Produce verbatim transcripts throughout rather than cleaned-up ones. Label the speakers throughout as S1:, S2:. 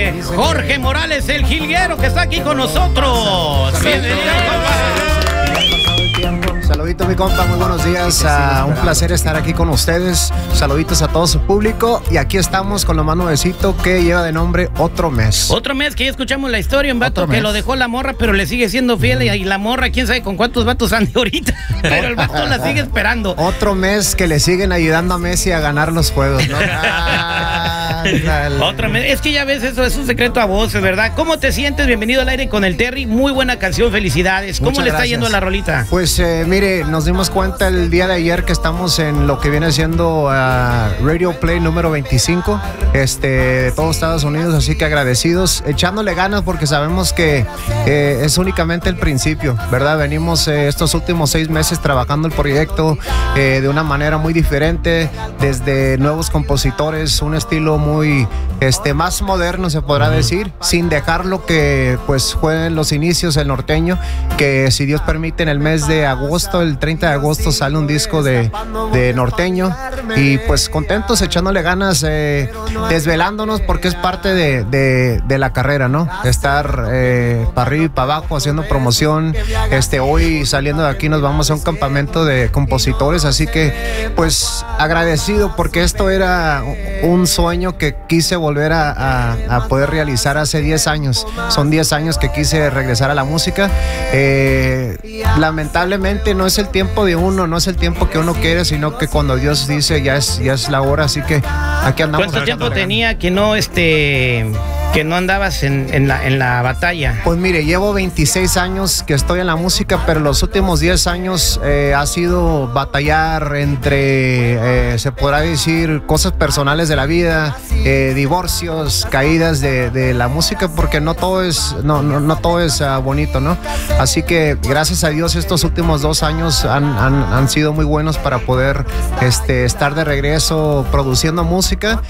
S1: hombre, Jorge Morales, el jilguero, que está aquí con nosotros. Bienvenido, compa.
S2: Saludito, mi compa, muy buenos días. Uh, un placer estar aquí con ustedes. Saluditos a todo su público. Y aquí estamos con lo más nuevecito que lleva de nombre Otro Mes.
S1: Otro mes que ya escuchamos la historia, un vato que lo dejó la morra, pero le sigue siendo fiel. Y la morra, quién sabe con cuántos vatos ande ahorita. Pero el vato la sigue esperando.
S2: Otro mes que le siguen ayudando a Messi a ganar los juegos, ¿no? Ah,
S1: Otro mes. Es que ya ves, eso es un secreto a voces, ¿verdad? ¿Cómo te sientes? Bienvenido al aire con el Terry. Muy buena canción, felicidades. ¿Cómo
S2: Muchas
S1: le está
S2: gracias.
S1: yendo a la rolita?
S2: Pues eh, mire, nos dimos cuenta el día de ayer que estamos en lo que viene siendo uh, Radio Play número veinticinco este, de todos Estados Unidos, así que agradecidos, echándole ganas porque sabemos que eh, es únicamente el principio, ¿verdad? Venimos eh, estos últimos seis meses trabajando el proyecto eh, de una manera muy diferente, desde nuevos compositores, un estilo muy este, más moderno, se podrá decir, sin dejar lo que pues fue en los inicios el norteño, que si Dios permite en el mes de agosto, el treinta de agosto sale un disco de, de norteño y pues contentos, echándole ganas, eh, desvelándonos porque es parte de, de, de la carrera, ¿no? Estar eh, para arriba y para abajo haciendo promoción. Este, hoy saliendo de aquí nos vamos a un campamento de compositores, así que pues agradecido porque esto era un sueño que quise volver a, a, a poder realizar hace diez años. Son diez años que quise regresar a la música. Eh, lamentablemente no es el tiempo de uno, no es el tiempo que uno quiere, sino que cuando Dios dice ya es, ya es la hora, así que aquí andamos.
S1: ¿Cuánto tiempo tenía que no este que no andabas en, en, la, en la batalla?
S2: Pues mire, llevo veintiséis años que estoy en la música, pero los últimos diez años eh, ha sido batallar entre, eh, se podrá decir, cosas personales de la vida, eh, divorcios, caídas de, de la música, porque no todo es, no, no, no todo es uh, bonito, ¿no? Así que gracias a Dios estos últimos dos años han, han, han sido muy buenos para poder este, estar de regreso produciendo música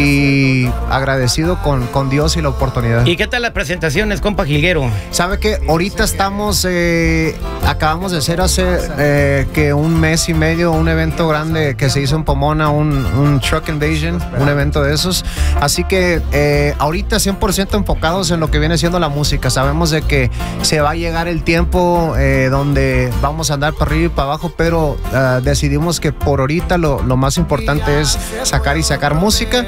S2: y agradecido con, con Dios y la oportunidad.
S1: ¿Y qué tal las presentaciones, compa jilguero?
S2: Sabe que ahorita estamos, eh, acabamos de hacer hace eh, que un mes y medio un evento grande que se hizo en Pomona, un, un Truck Invasion, un evento de esos. Así que eh, ahorita cien por ciento enfocados en lo que viene siendo la música. Sabemos de que se va a llegar el tiempo eh, donde vamos a andar para arriba y para abajo, pero uh, decidimos que por ahorita lo, lo más importante es sacar y sacar música,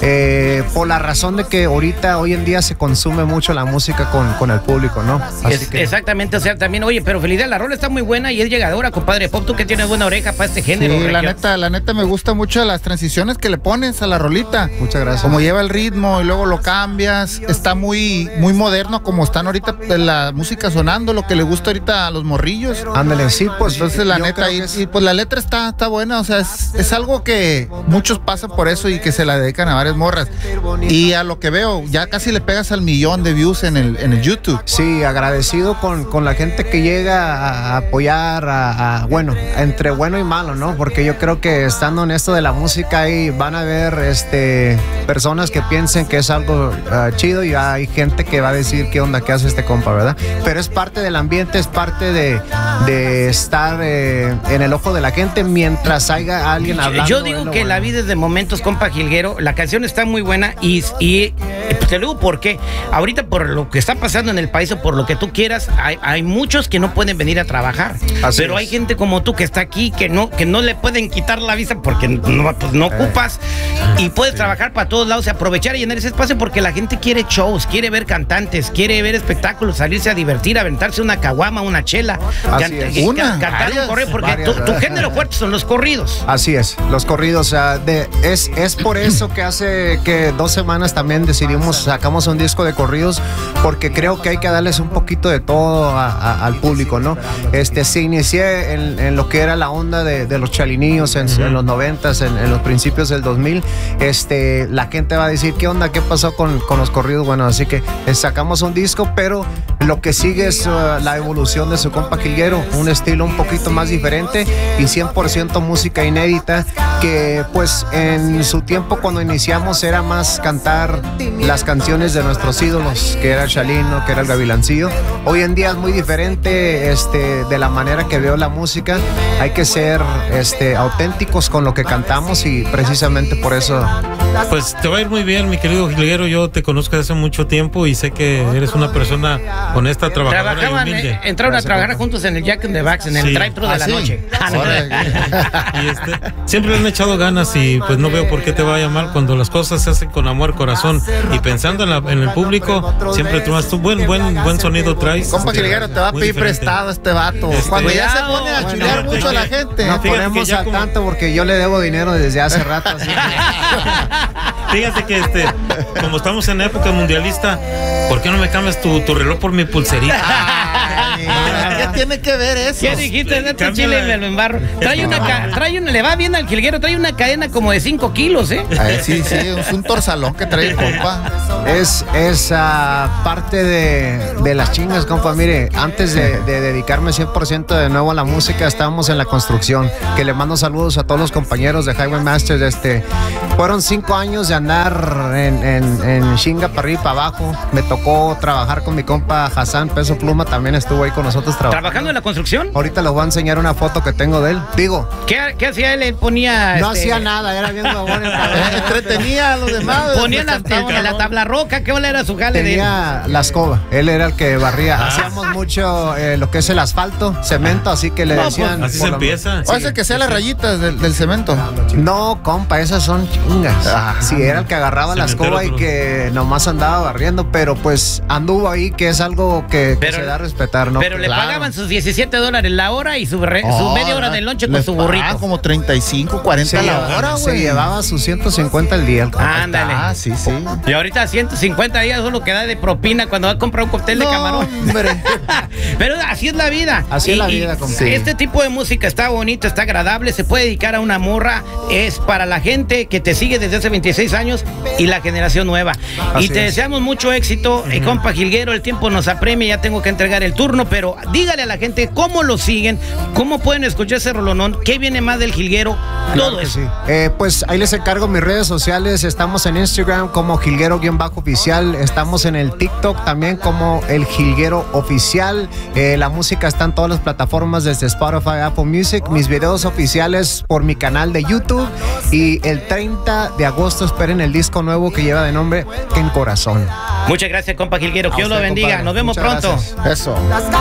S2: eh, por la razón de que ahorita hoy en día se consume mucho la música con, con el público, ¿no? Así
S1: es,
S2: que...
S1: Exactamente, o sea, también, oye, pero felicidades, la rola está muy buena y es llegadora, compadre Pop, tú que tienes buena oreja para este género.
S3: Sí, la neta, la neta me gusta mucho las transiciones que le pones a la rolita.
S2: Muchas gracias.
S3: Como lleva el ritmo y luego lo cambias, está muy, muy moderno como están ahorita la música sonando, lo que le gusta ahorita a los morrillos.
S2: Ándale, sí, pues.
S3: Entonces la neta, y, es... y pues la letra está, está buena, o sea, es, es algo que muchos pasan por eso y que se la dedican a varias morras. Y a lo que veo, ya casi le pegas al millón de views en el, en el YouTube.
S2: Sí, agradecido con, con la gente que llega a apoyar, a, a, bueno, entre bueno y malo, ¿no? Porque yo creo que estando en esto de la música ahí van a haber este, personas que piensen que es algo uh, chido y hay gente que va a decir qué onda, qué hace este compa, ¿verdad? Pero es parte del ambiente, es parte de, de estar eh, en el ojo de la gente mientras haya alguien hablando.
S1: Yo digo que bueno. La vida es de momentos, compa jilguero. La canción está muy buena y, y te digo por qué. Ahorita por lo que está pasando en el país o por lo que tú quieras, hay, hay muchos que no pueden venir a trabajar. Así pero es. Hay gente como tú que está aquí que no, que no le pueden quitar la visa porque no, pues no ocupas eh. y puedes sí. trabajar para todos lados y aprovechar y llenar ese espacio porque la gente quiere shows, quiere ver cantantes, quiere ver espectáculos, salirse a divertir, aventarse una caguama, una chela,
S2: Así
S1: can,
S2: es.
S1: Una, cantar varias, un corrido, porque varias, tu, tu género fuerte son los corridos.
S2: Así es, los corridos. Uh, de, es, es por eso que hace que dos semanas también decidimos, sacamos un disco de corridos, porque creo que hay que darles un poquito de todo a, a, al público, ¿no? Este, se inicié en, en lo que era la onda de, de los chalinillos en, uh-huh. en los noventas, en, en los principios del dos mil. Este, la gente va a decir, ¿qué onda? ¿Qué pasó con, con los corridos? Bueno, así que eh, sacamos un disco, pero lo que sigue es uh, la evolución de su compa jilguero, un estilo un poquito más diferente y cien por ciento música inédita que pues en su tiempo cuando iniciamos era más cantar las canciones de nuestros ídolos, que era el Chalino, que era el Gavilancillo. Hoy en día es muy diferente este, de la manera que veo la música. Hay que ser este, auténticos con lo que cantamos y precisamente por eso...
S4: Pues te va a ir muy bien, mi querido Jilguero. Yo te conozco desde hace mucho tiempo y sé que eres una persona honesta, trabajadora
S1: Trabajaban,
S4: y humilde.
S1: eh, entraron a trabajar juntos en el Jack in the Box, en el
S4: Sí.
S1: drive-thru de
S3: Ah,
S1: la
S3: sí.
S1: noche. Ah, no.
S4: Y este, siempre le han echado ganas y pues no veo por qué te vaya mal cuando las cosas se hacen con amor, corazón y pensando en, la, en el público. Siempre tomas tu buen buen buen sonido traes.
S3: Compa
S4: Este,
S3: Jilguero, te va a
S4: muy
S3: pedir
S4: diferente.
S3: prestado este vato.
S4: Este,
S3: Cuando ya se
S1: cuidado,
S3: pone a
S1: bueno,
S3: chulear
S4: fíjate
S3: mucho a la
S4: que-
S3: gente.
S2: No
S4: Fíjate
S2: ponemos
S4: que ya
S2: al
S4: como-
S2: tanto porque yo le debo dinero desde hace rato. Así que-
S4: Fíjate que este, como estamos en época mundialista, ¿por qué no me cambias tu, tu reloj por mi pulserita?
S3: Ay, ¿qué tiene que ver eso?
S1: ¿Qué dijiste de este
S4: Cámbiala.
S1: chile y me lo embarro? Trae una, ca- trae una, le va bien al Jilguero, trae una cadena como de cinco kilos, ¿eh?
S3: Ay, sí, sí, es un torsalón que trae el compa.
S2: Es, es ah, parte de, de las chingas, compa. Mire, antes de, de dedicarme cien por ciento de nuevo a la música, estábamos en la construcción. Que le mando saludos a todos los compañeros de Highway Masters. Este, fueron cinco años de andar en, en, en chinga para arriba y para abajo. Me tocó trabajar con mi compa Hassan Peso Pluma, también estuvo ahí con nosotros trabajando.
S1: ¿Trabajando en la construcción?
S2: Ahorita les voy a enseñar una foto que tengo de él. Digo,
S1: ¿Qué, qué hacía él? Él ponía...
S2: no
S1: este,
S2: hacía nada, era bien huevón el
S3: Eh,
S2: cabrón.
S3: Entretenía a los demás.
S1: Ponía la,
S3: presentaba
S1: en la
S3: la-
S1: tabla roca. ¿Qué hola era su jale de él?
S2: Tenía la escoba, él era el que barría. Hacíamos mucho eh, lo que es el asfalto, cemento, así que le
S1: No,
S2: decían.
S4: Así se
S2: por lo-
S4: empieza.
S3: O ese que sea las rayitas del, del cemento.
S2: No, compa, esas son chingas.
S3: Ah.
S2: Sí, era el que agarraba la
S4: Cementero
S2: escoba y
S4: puro.
S2: que nomás andaba barriendo, pero pues anduvo ahí, que es algo que, que
S1: Pero-
S2: se da a respetar, ¿no?
S1: Pero le
S3: Claro.
S1: pagaban sus diecisiete dólares la hora y su, re- su
S3: Oh,
S1: media hora de lonche con
S3: les
S1: su
S3: pagaban
S1: burrito.
S3: como treinta y cinco, cuarenta
S2: se,
S3: la
S2: llevaba-
S3: hora,
S2: se
S3: güey.
S2: llevaba sus ciento cincuenta al día. el compa.
S1: Ándale.
S3: Ah, sí, sí.
S1: Y ahorita ciento cincuenta días solo que da de propina cuando va a comprar un cóctel de
S3: No,
S1: camarón.
S3: hombre.
S1: Pero así es la vida.
S2: Así es la vida,
S1: y
S2: compa.
S1: Este tipo de música está bonita, está agradable, se puede dedicar a una morra. Es para la gente que te sigue desde hace veintiséis años y la generación nueva.
S2: Así
S1: y te
S2: es.
S1: deseamos mucho éxito. Eh, compa Jilguero, el tiempo nos apremia, ya tengo que entregar el turno, pero dígale a la gente cómo lo siguen, cómo pueden escuchar ese rolonón, qué viene más del Jilguero, todo
S2: Claro que
S1: eso.
S2: sí. Eh, pues ahí les encargo mis redes sociales. Estamos en Instagram como Jilguero-oficial. Estamos en el TikTok también como el Jilguero Oficial. Eh, la música está en todas las plataformas desde Spotify, Apple Music. Mis videos oficiales por mi canal de YouTube. Y el treinta de agosto esperen el disco nuevo que lleva de nombre En Corazón.
S1: Muchas gracias, compa Jilguero, que
S2: A
S1: Dios lo
S2: usted,
S1: bendiga.
S2: compadre.
S1: Nos vemos
S2: Muchas
S1: pronto.
S2: gracias.
S3: Eso.